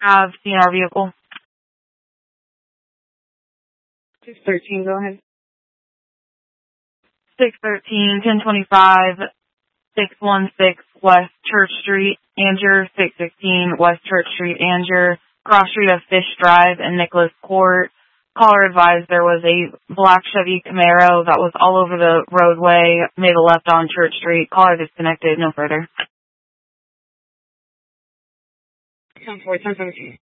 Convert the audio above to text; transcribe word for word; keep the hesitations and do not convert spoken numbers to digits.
Have seen our vehicle. six thirteen, go ahead. six thirteen, ten twenty-five, six one six West Church Street, Angier, six sixteen West Church Street, Angier, cross street of Fish Drive and Nicholas Court. Caller advised there was a black Chevy Camaro that was all over the roadway, made a left on Church Street. Caller disconnected, no further. ten four, ten seventeen.